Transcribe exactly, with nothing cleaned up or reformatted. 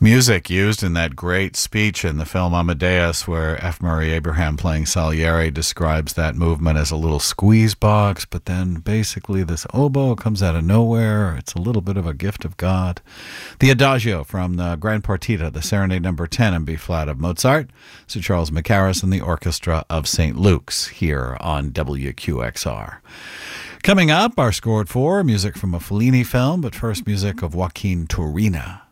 Music used in that great speech in the film Amadeus, where F. Murray Abraham playing Salieri describes that movement as a little squeeze box, but then basically this oboe comes out of nowhere. It's a little bit of a gift of God. The Adagio from the Grand Partita, the Serenade number ten in B-flat of Mozart, Sir Charles Mackerras and the Orchestra of Saint Luke's here on W Q X R. Coming up, our score at four, music from a Fellini film, but first music of Joaquin Turina.